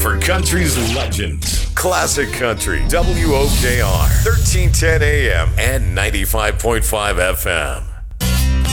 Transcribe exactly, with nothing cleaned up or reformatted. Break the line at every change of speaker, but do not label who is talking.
for country's legends. Classic Country, W O K R, thirteen ten A M and ninety-five point five F M.